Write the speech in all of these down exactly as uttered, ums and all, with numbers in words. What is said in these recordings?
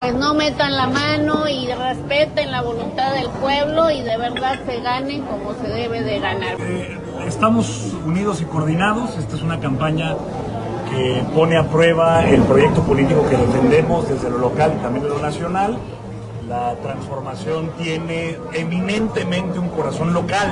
pues no metan la mano y respeten la voluntad del pueblo y de verdad se gane como se debe de ganar. Eh, estamos unidos y coordinados. Esta es una campaña que pone a prueba el proyecto político que defendemos desde lo local y también de lo nacional. La transformación tiene eminentemente un corazón local.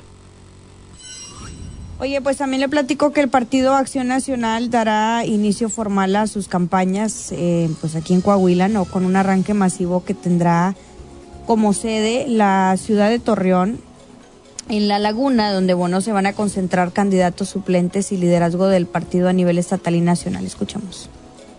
Oye, pues también le platico que el Partido Acción Nacional dará inicio formal a sus campañas eh, pues aquí en Coahuila, ¿no? Con un arranque masivo que tendrá como sede la ciudad de Torreón, en La Laguna, donde bueno se van a concentrar candidatos suplentes y liderazgo del partido a nivel estatal y nacional. Escuchamos.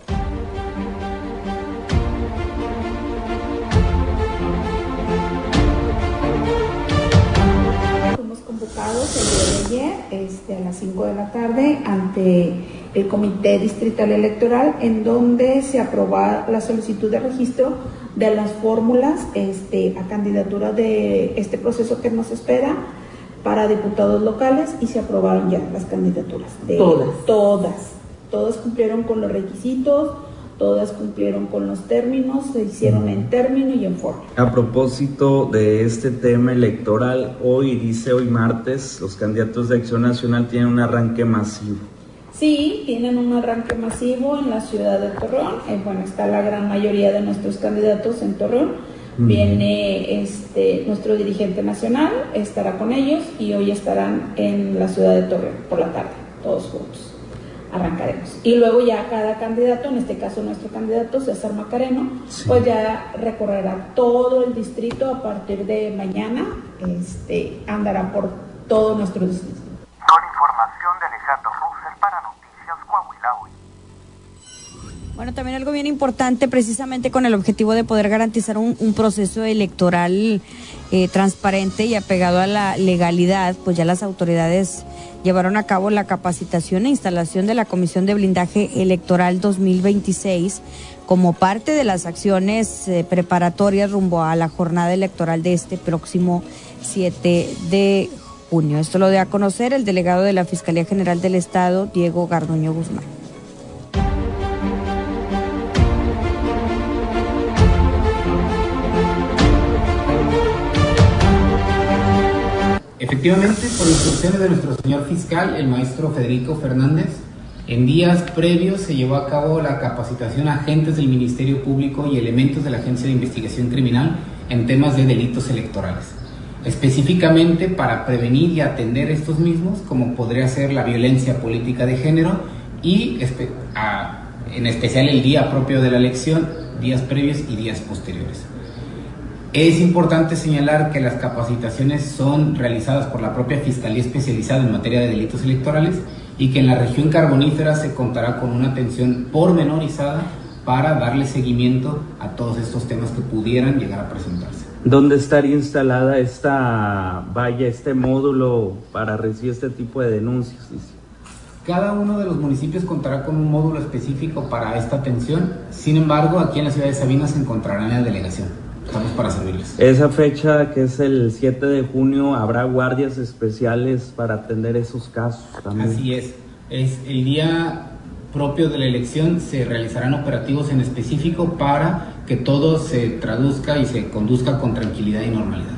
El día de ayer este, a las cinco de la tarde ante el Comité Distrital Electoral, en donde se aprobó la solicitud de registro de las fórmulas este, a candidatura de este proceso que nos espera para diputados locales, y se aprobaron ya las candidaturas de todas todas todas cumplieron con los requisitos, todas cumplieron con los términos, se hicieron en término y en forma. A propósito de este tema electoral, hoy, dice hoy martes, los candidatos de Acción Nacional tienen un arranque masivo. Sí, tienen un arranque masivo en la ciudad de Torreón. Eh, bueno, está la gran mayoría de nuestros candidatos en Torreón. Uh-huh. Viene este, nuestro dirigente nacional, estará con ellos, y hoy estarán en la ciudad de Torreón por la tarde, todos juntos. Arrancaremos. Y luego ya cada candidato, en este caso nuestro candidato César Macareno, sí, pues ya recorrerá todo el distrito a partir de mañana, este, andará por todo nuestro distrito. Con información de Alejandro Russell para Noticias Coahuila Hoy. Bueno, también algo bien importante, precisamente con el objetivo de poder garantizar un, un proceso electoral eh, transparente y apegado a la legalidad, pues ya las autoridades llevaron a cabo la capacitación e instalación de la Comisión de Blindaje Electoral dos mil veintiséis como parte de las acciones eh, preparatorias rumbo a la jornada electoral de este próximo siete de junio. Esto lo dio a conocer el delegado de la Fiscalía General del Estado, Diego Garduño Guzmán. Efectivamente, por instrucciones de nuestro señor fiscal, el maestro Federico Fernández, en días previos se llevó a cabo la capacitación a agentes del Ministerio Público y elementos de la Agencia de Investigación Criminal en temas de delitos electorales, específicamente para prevenir y atender estos mismos, como podría ser la violencia política de género y espe- a, en especial el día propio de la elección, días previos y días posteriores. Es importante señalar que las capacitaciones son realizadas por la propia Fiscalía Especializada en materia de delitos electorales y que en la región carbonífera se contará con una atención pormenorizada para darle seguimiento a todos estos temas que pudieran llegar a presentarse. ¿Dónde estaría instalada esta valla, este módulo para recibir este tipo de denuncias? Cada uno de los municipios contará con un módulo específico para esta atención. Sin embargo, aquí en la ciudad de Sabinas se encontrará en la delegación. Estamos para servirles. Esa fecha, que es el siete de junio, ¿habrá guardias especiales para atender esos casos también? Así es. Es el día propio de la elección, se realizarán operativos en específico para que todo se traduzca y se conduzca con tranquilidad y normalidad.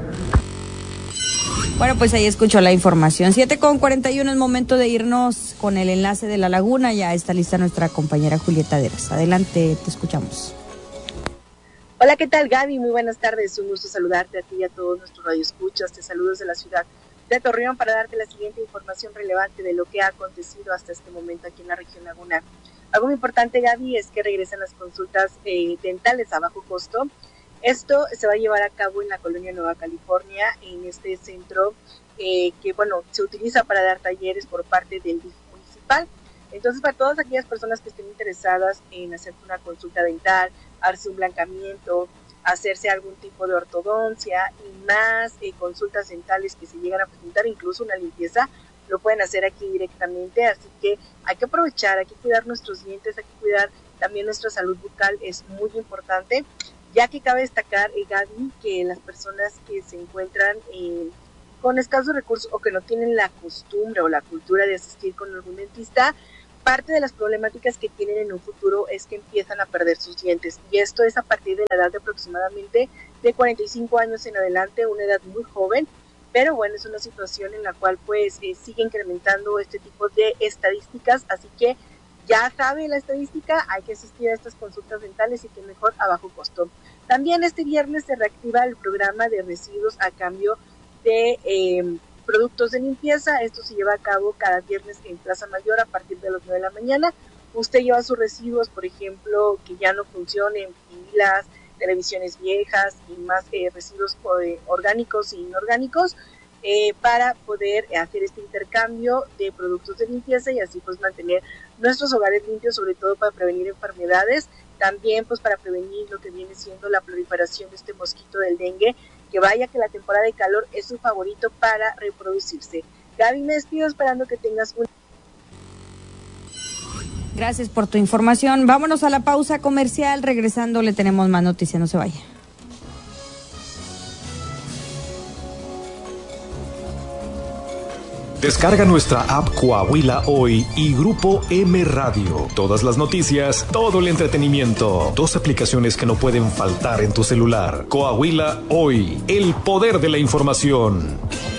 Bueno, pues ahí escuchó la información. siete con cuarenta y uno, es momento de irnos con el enlace de La Laguna. Ya está lista nuestra compañera Julieta Deras. Adelante, te escuchamos. Hola, ¿qué tal, Gaby? Muy buenas tardes, un gusto saludarte a ti y a todos nuestros radioescuchas. Te saludo desde la ciudad de Torreón para darte la siguiente información relevante de lo que ha acontecido hasta este momento aquí en la región lagunera. Algo muy importante, Gaby, es que regresan las consultas eh, dentales a bajo costo. Esto se va a llevar a cabo en la colonia Nueva California, en este centro eh, que, bueno, se utiliza para dar talleres por parte del D I F municipal. Entonces, para todas aquellas personas que estén interesadas en hacer una consulta dental, hacerse un blancamiento, hacerse algún tipo de ortodoncia y más eh, consultas dentales que se llegan a presentar, incluso una limpieza, lo pueden hacer aquí directamente. Así que hay que aprovechar, hay que cuidar nuestros dientes, hay que cuidar también nuestra salud bucal, es muy importante, ya que cabe destacar, eh, Gaby, que las personas que se encuentran eh, con escasos recursos o que no tienen la costumbre o la cultura de asistir con algún dentista, parte de las problemáticas que tienen en un futuro es que empiezan a perder sus dientes, y esto es a partir de la edad de aproximadamente de cuarenta y cinco años en adelante, una edad muy joven, pero bueno, es una situación en la cual pues eh, sigue incrementando este tipo de estadísticas, así que ya sabe la estadística, hay que asistir a estas consultas dentales y que mejor a bajo costo. También este viernes se reactiva el programa de residuos a cambio de eh, productos de limpieza. Esto se lleva a cabo cada viernes en Plaza Mayor a partir de las nueve de la mañana. Usted lleva sus residuos, por ejemplo, que ya no funcionen, pilas, televisiones viejas y más eh, residuos eh, orgánicos e inorgánicos, eh, para poder hacer este intercambio de productos de limpieza y así pues mantener nuestros hogares limpios, sobre todo para prevenir enfermedades, también pues para prevenir lo que viene siendo la proliferación de este mosquito del dengue, que vaya que la temporada de calor es su favorito para reproducirse. Gaby, me despido esperando que tengas un... Gracias por tu información. Vámonos a la pausa comercial. Regresando le tenemos más noticias. No se vaya. Descarga nuestra app Coahuila Hoy y Grupo M Radio. Todas las noticias, todo el entretenimiento. Dos aplicaciones que no pueden faltar en tu celular. Coahuila Hoy, el poder de la información.